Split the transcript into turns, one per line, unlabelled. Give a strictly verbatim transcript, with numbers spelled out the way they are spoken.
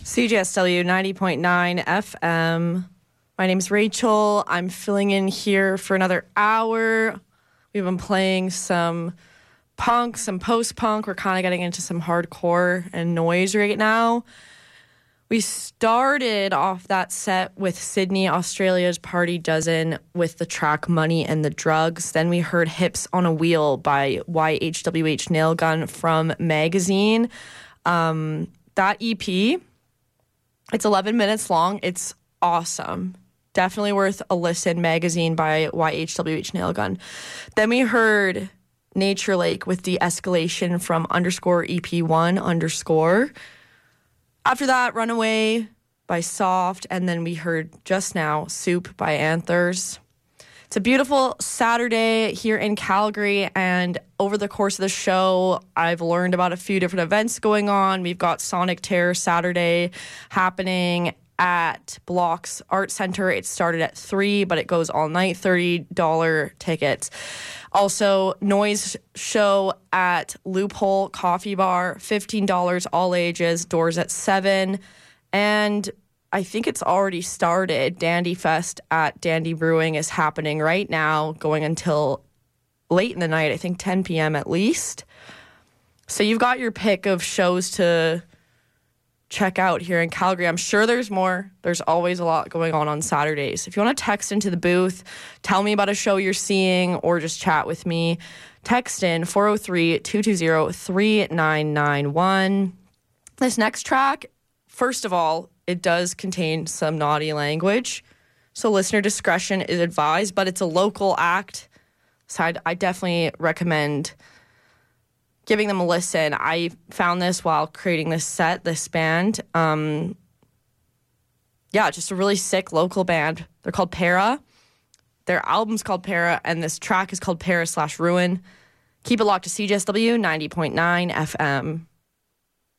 C J S W ninety point nine F M. My name's Rachel. I'm filling in here for another hour. We've been playing some punk, some post-punk. We're kind of getting into some hardcore and noise right now. We started off that set with Sydney, Australia's Party Dozen with the track Money and the Drugs. Then we heard Hips on a Wheel by Y H W H Nailgun from Magazine. Um, that E P, it's eleven minutes long. It's awesome. Definitely worth a listen. Magazine by Y H W H Nailgun. Then we heard Nature Lake with De-Escalation from underscore E P one underscore. After that, Runaway by Soft. And then we heard just now Soup by Anthers. It's a beautiful Saturday here in Calgary, and over the course of the show, I've learned about a few different events going on. We've got Sonic Terror Saturday happening at Blocks Art Center. It started at three, but it goes all night, thirty dollars tickets. Also, Noise Show at Loophole Coffee Bar, fifteen dollars all ages, doors at seven. And I think it's already started. Dandy Fest at Dandy Brewing is happening right now, going until late in the night, I think ten p.m. at least. So you've got your pick of shows to check out here in Calgary. I'm sure there's more. There's always a lot going on on Saturdays. If you want to text into the booth, tell me about a show you're seeing, or just chat with me, text in four oh three, two two zero, three nine nine one. This next track, first of all, it does contain some naughty language, so listener discretion is advised, but it's a local act, so I'd, I definitely recommend giving them a listen. I found this while creating this set, this band. Um, yeah, just a really sick local band. They're called Para. Their album's called Para, and this track is called Para slash Ruin. Keep it locked to C J S W ninety point nine F M.